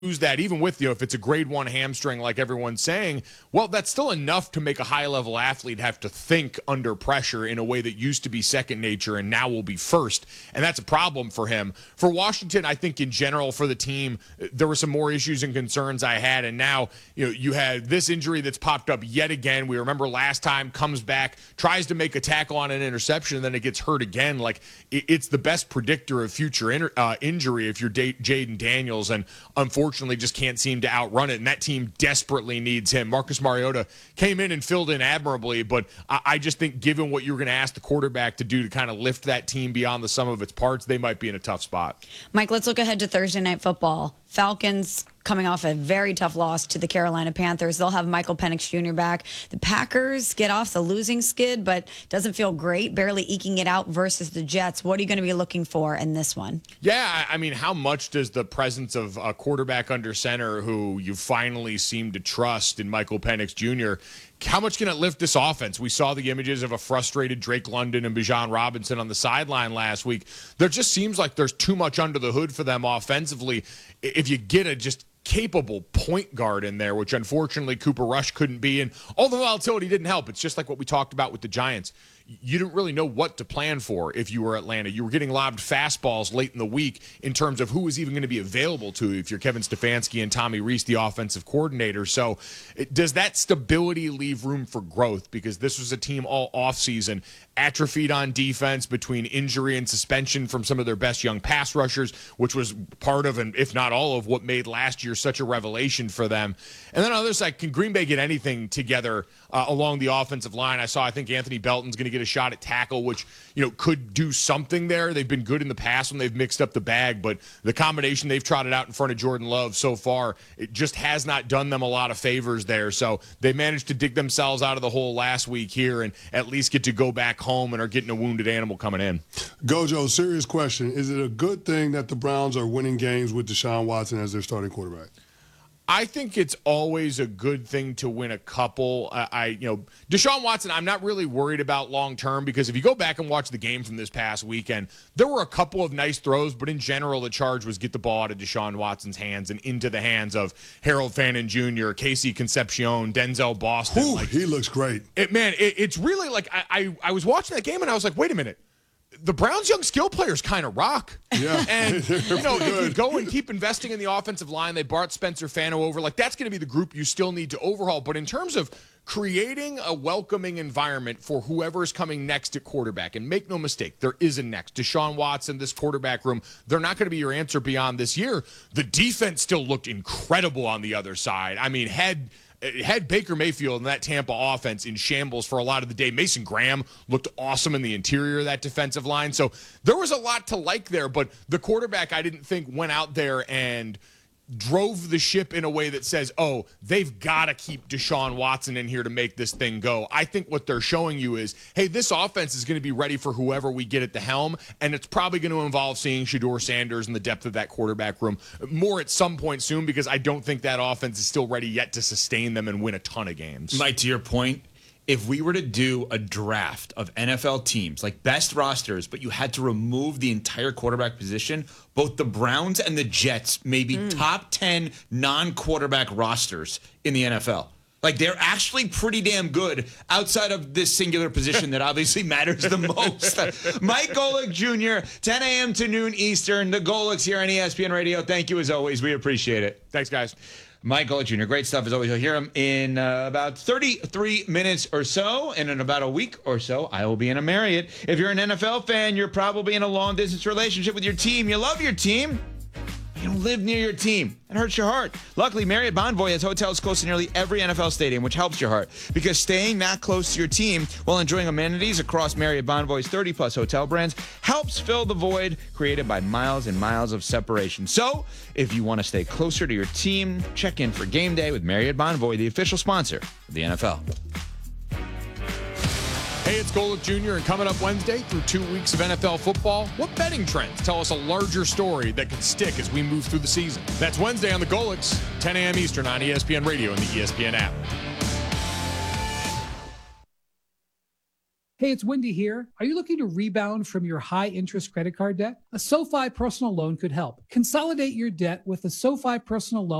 lose that, even with, if it's a grade 1 hamstring like everyone's saying, well, that's still enough to make a high-level athlete have to think under pressure in a way that used to be second nature and now will be first, and that's a problem for him. For Washington, I think in general for the team, there were some more issues and concerns I had, and now you had this injury that's popped up yet again. We remember last time, comes back, tries to make a tackle on an interception, and then it gets hurt again. Like, it's the best predictor of future injury if you're Jaden Daniels, and unfortunately just can't seem to outrun it, and that team desperately needs him. Marcus Mariota came in and filled in admirably, but I just think given what you're going to ask the quarterback to do to kind of lift that team beyond the sum of its parts, they might be in a tough spot. Mike, let's look ahead to Thursday Night Football. Falcons coming off a very tough loss to the Carolina Panthers. They'll have Michael Penix Jr. back. The Packers get off the losing skid, but doesn't feel great, barely eking it out versus the Jets. What are you going to be looking for in this one? Yeah, I mean, how much does the presence of a quarterback under center who you finally seem to trust in Michael Penix Jr., how much can it lift this offense? We saw the images of a frustrated Drake London and Bijan Robinson on the sideline last week. There just seems like there's too much under the hood for them offensively. If you get a just capable point guard in there, which unfortunately Cooper Rush couldn't be, and all the volatility didn't help. It's just like what we talked about with the Giants. You didn't really know what to plan for if you were Atlanta. You were getting lobbed fastballs late in the week in terms of who was even going to be available to you if you're Kevin Stefanski and Tommy Rees, the offensive coordinator. So does that stability leave room for growth? Because this was a team all offseason atrophied on defense between injury and suspension from some of their best young pass rushers, which was part of, and if not all of, what made last year such a revelation for them. And then on the other side, can Green Bay get anything together along the offensive line? I think Anthony Belton's going to get a shot at tackle, which could do something there. They've been good in the past when they've mixed up the bag, but the combination they've trotted out in front of Jordan Love so far, it just has not done them a lot of favors there. So they managed to dig themselves out of the hole last week here and at least get to go back home and are getting a wounded animal coming in. Gojo, serious question. Is it a good thing that the Browns are winning games with Deshaun Watson as their starting quarterback? I think it's always a good thing to win a couple. Deshaun Watson, I'm not really worried about long term, because if you go back and watch the game from this past weekend, there were a couple of nice throws, but in general, the charge was get the ball out of Deshaun Watson's hands and into the hands of Harold Fannin Jr., Casey Concepcion, Denzel Boston. Ooh, he looks great. It's really like I was watching that game and I was like, wait a minute. The Browns' young skill players kind of rock. Yeah. And, if you go and keep investing in the offensive line, they brought Spencer Fano over. Like, that's going to be the group you still need to overhaul. But in terms of creating a welcoming environment for whoever's coming next at quarterback, and make no mistake, there is a next. Deshaun Watson, this quarterback room, they're not going to be your answer beyond this year. The defense still looked incredible on the other side. I mean, had Baker Mayfield and that Tampa offense in shambles for a lot of the day. Mason Graham looked awesome in the interior of that defensive line. So there was a lot to like there, but the quarterback, I didn't think, went out there and drove the ship in a way that says, oh, they've got to keep Deshaun Watson in here to make this thing go. I think what they're showing you is, hey, this offense is going to be ready for whoever we get at the helm, and it's probably going to involve seeing Shedeur Sanders and the depth of that quarterback room more at some point soon, because I don't think that offense is still ready yet to sustain them and win a ton of games. Mike, to your point, if we were to do a draft of NFL teams, like best rosters, but you had to remove the entire quarterback position, both the Browns and the Jets may be top 10 non-quarterback rosters in the NFL. Like, they're actually pretty damn good outside of this singular position that obviously matters the most. Mike Golic Jr., 10 a.m. to noon Eastern. The Golics here on ESPN Radio. Thank you as always. We appreciate it. Thanks, guys. Mike Golic Jr., great stuff as always. You'll hear him in about 33 minutes or so, and in about a week or so, I will be in a Marriott. If you're an NFL fan, you're probably in a long-distance relationship with your team. You love your team. You don't live near your team. It hurts your heart. Luckily, Marriott Bonvoy has hotels close to nearly every NFL stadium, which helps your heart, because staying that close to your team while enjoying amenities across Marriott Bonvoy's 30-plus hotel brands helps fill the void created by miles and miles of separation. So, if you want to stay closer to your team, check in for game day with Marriott Bonvoy, the official sponsor of the NFL. Hey, it's Golic Jr., and coming up Wednesday through 2 weeks of NFL football, what betting trends tell us a larger story that can stick as we move through the season? That's Wednesday on the Golics, 10 a.m. Eastern on ESPN Radio and the ESPN app. Hey, it's Wendy here. Are you looking to rebound from your high-interest credit card debt? A SoFi personal loan could help. Consolidate your debt with a SoFi personal loan